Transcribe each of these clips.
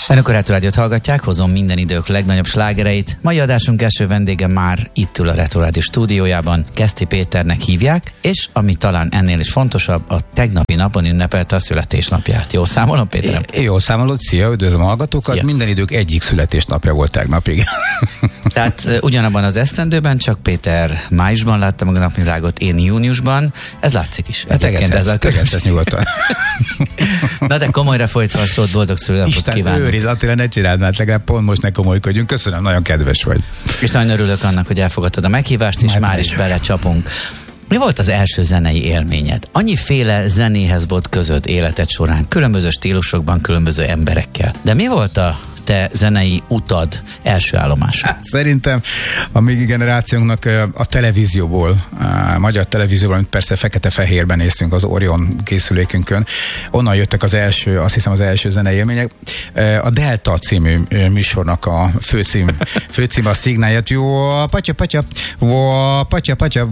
Önök a Retro Rádiót hallgatják, hozom minden idők legnagyobb slágereit. Mai adásunk első vendége már itt ül a Retro Rádió stúdiójában, Geszti Péternek hívják, és ami talán ennél is fontosabb, a tegnapi napon ünnepelte a születésnapját. Jó számolom, Péterem? Jó számolod, szia, üdvözlöm a hallgatókat. Szia. Minden idők egyik születésnapja volt tegnapig. Tehát ugyanabban az esztendőben, csak Péter májusban látta meg a napvilágot, én júniusban. Ez látszik is. Tegeszesz nyugodtan. Na de komolyra folytva a szót, boldog születésnapot kívánok. Őriz, Attila, ne csináld, mert legalább pont most ne komolykodjunk. Köszönöm, nagyon kedves vagy. És nagyon örülök annak, hogy elfogadtad a meghívást, és már is belecsapunk. Mi volt az első zenei élményed? Annyiféle zenéhez volt közöd életed során, különböző stílusokban, különböző emberekkel. De mi volt a te zenei utad első állomása? Hát, szerintem a mi generációnknak a televízióból, a magyar televízióból, amit persze fekete-fehérben néztünk az Orion készülékünkön, onnan jöttek az első, azt hiszem az első zenei élmények. A Delta című műsornak a főcím a szignálja, jó, patya, jó, patya,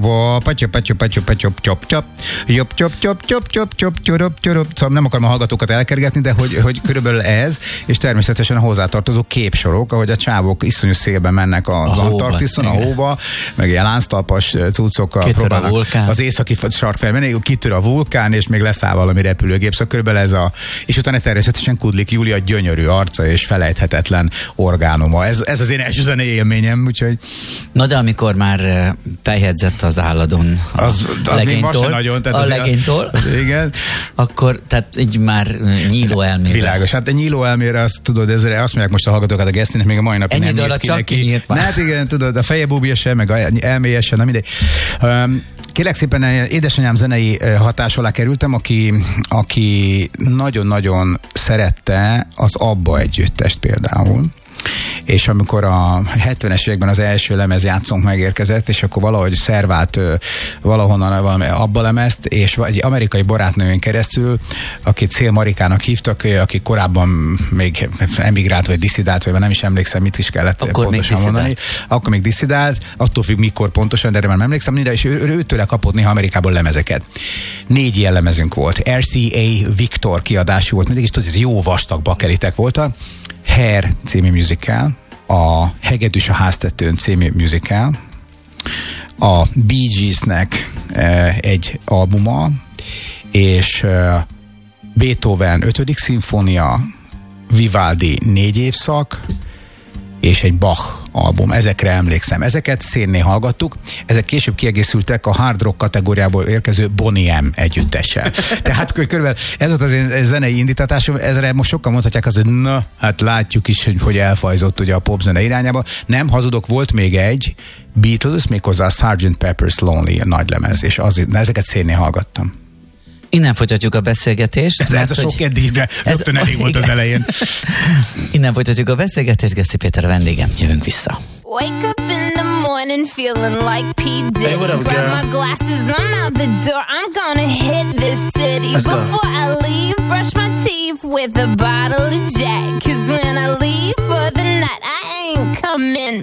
jobb, szóval nem akarom a hallgatókat elkergetni, de hogy körülbelül ez, és természetesen a hozzátartozó képsorok, ahogy a csávok iszonyú szélben mennek az Antarktiszon, a hóba, meg ilyen lánctalpas cuccokkal próbálnak az északi sarkfelé menni, kitör a vulkán, és még leszáll valami repülőgép, szóval körülbelül ez és utána természetesen Kudlik Júlia gyönyörű arca és felejthetetlen orgánuma. Ez az én első zenei élményem, úgyhogy... Na de amikor már bejegyzett az álladon az legénytól, igen. Akkor, tehát így már nyíló elmére. Világos, hát a nyíló elmére azt tudod, ezre azt mondják most a hallgatókat a Gesztinek, még a mai napig nem írt ki neki. Hát igen, tudod, a feje búbja sem, meg elméje sem, nem mindegy. Kérlek szépen, édesanyám zenei hatás alá kerültem, aki nagyon-nagyon szerette az Abba együttest például. És amikor a 70-es években az első lemezjátszónk megérkezett, és akkor valahogy szervált valahonnan valami Abba lemezt, és egy amerikai barátnőn keresztül, akit Szél Marikának hívtak, aki korábban még emigrált, vagy disszidált, vagy nem is emlékszem, mit is kellett akkor pontosan mondani. Akkor még disszidált, attól függ mikor pontosan, de erre már nem emlékszem, és őtőle kapott néha Amerikából lemezeket. 4 ilyen lemezünk volt. RCA Victor kiadású volt, mindig is tudod, jó vastag bakelitek voltak. Hair című musical, a Hegedűs a háztetőn című musical, a Bee Geesnek egy albuma, és Beethoven 5. szimfónia, Vivaldi 4 évszak, és egy Bach album. Ezekre emlékszem. Ezeket szénné hallgattuk. Ezek később kiegészültek a hard rock kategóriából érkező Boney M együttessel. Tehát körülbelül ez volt az én zenei indítatásom. Ezre most sokan mondhatják azt, hogy na, hát látjuk is, hogy elfajzott ugye a popzene irányába. Nem, hazudok, volt még egy Beatles, méghozzá a Sgt. Pepper's Lonely nagylemez, és ezeket szénné hallgattam. Innen folytatjuk a beszélgetést. Ez a sok eddigre rögtön elég volt az elején. Innen folytatjuk a beszélgetést, Geszti Péter a vendégem. Jövünk vissza. Wake up in the morning feeling like P. Diddy. Hey, what up, grab girl? my glasses, I'm out the door. I'm gonna hit this city. Let's go. Before I leave, brush my teeth with a bottle of Jack. 'Cause when I leave for the night, I ain't coming